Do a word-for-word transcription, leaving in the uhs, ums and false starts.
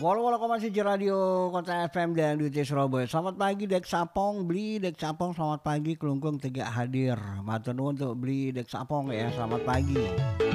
Walau-walau kau masih di radio Kota F M dan di Surabaya. Selamat pagi Dek Sapong, beli Dek Sapong. Selamat pagi Kelungkung tegak hadir. Matur nuwun untuk beli Dek Sapong ya. Selamat pagi.